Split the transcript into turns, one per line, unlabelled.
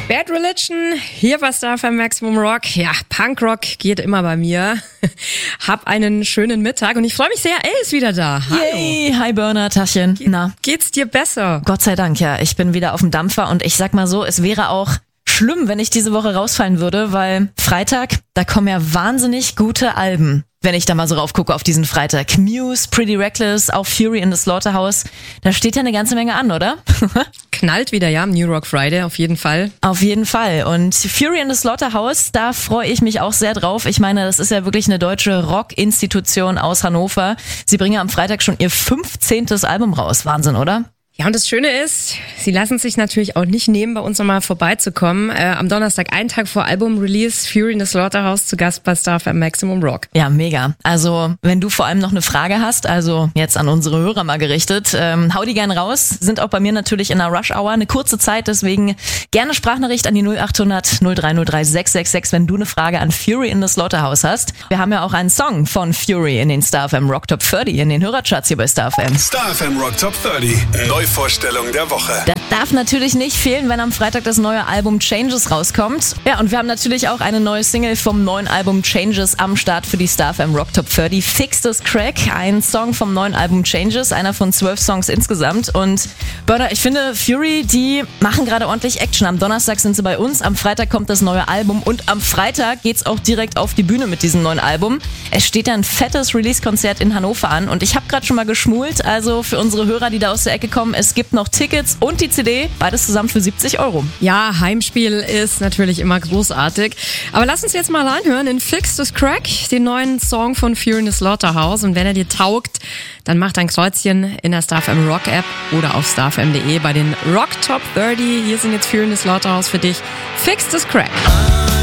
Bad Religion, hier bei Star FM Maximum Rock. Ja, Punkrock geht immer bei mir. Hab einen schönen Mittag und ich freue mich sehr, Elle ist wieder da. Hallo.
Yay, hi Burner, Tachchen.
Geht's dir besser?
Gott sei Dank, ja. Ich bin wieder auf dem Dampfer und ich sag mal so, es wäre auch schlimm, wenn ich diese Woche rausfallen würde, weil Freitag, da kommen ja wahnsinnig gute Alben. Wenn ich da mal so raufgucke auf diesen Freitag. Muse, Pretty Reckless, auch Fury in the Slaughterhouse. Da steht ja eine ganze Menge an, oder?
Knallt wieder, ja, am New Rock Friday, auf jeden Fall.
Auf jeden Fall. Und Fury in the Slaughterhouse, da freue ich mich auch sehr drauf. Ich meine, das ist ja wirklich eine deutsche Rock-Institution aus Hannover. Sie bringen ja am Freitag schon ihr 15. Album raus. Wahnsinn, oder?
Ja, und das Schöne ist, sie lassen sich natürlich auch nicht nehmen, bei uns nochmal vorbeizukommen. Am Donnerstag, einen Tag vor Album-Release, Fury in the Slaughterhouse zu Gast bei Star FM Maximum Rock.
Ja, mega. Also, wenn du vor allem noch eine Frage hast, also jetzt an unsere Hörer mal gerichtet, hau die gern raus. Sind auch bei mir natürlich in der Rush Hour eine kurze Zeit, deswegen gerne Sprachnachricht an die 0800 0303 666, wenn du eine Frage an Fury in the Slaughterhouse hast. Wir haben ja auch einen Song von Fury in den Star FM Rock Top 30, in den Hörercharts hier bei Star FM.
Star FM Rock Top 30. Neuvorstellung der Woche.
Das darf natürlich nicht fehlen, wenn am Freitag das neue Album Changes rauskommt. Ja, und wir haben natürlich auch eine neue Single vom neuen Album Changes am Start für die Star FM Rock Top 30. Fix this Crack, ein Song vom neuen Album Changes, einer von 12 Songs insgesamt. Und Burner, ich finde, Fury, die machen gerade ordentlich Action. Am Donnerstag sind sie bei uns, am Freitag kommt das neue Album und am Freitag geht's auch direkt auf die Bühne mit diesem neuen Album. Es steht ein fettes Release-Konzert in Hannover an und ich habe gerade schon mal geschmult, also für unsere Hörer, die da aus der Ecke kommen, es gibt noch Tickets und die CD, beides zusammen für 70 €.
Ja, Heimspiel ist natürlich immer großartig. Aber lass uns jetzt mal reinhören in Fix this Crack, den neuen Song von Fury in the Slaughterhouse. Und wenn er dir taugt, dann mach ein Kreuzchen in der Star FM Rock App oder auf starfm.de bei den Rock Top 30. Hier sind jetzt Fury in the Slaughterhouse für dich. Fix this Crack.